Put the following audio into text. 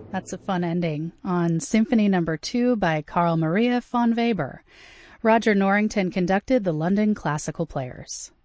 That's a fun ending on Symphony Number 2 by Carl Maria von Weber. Roger Norrington conducted the London Classical Players.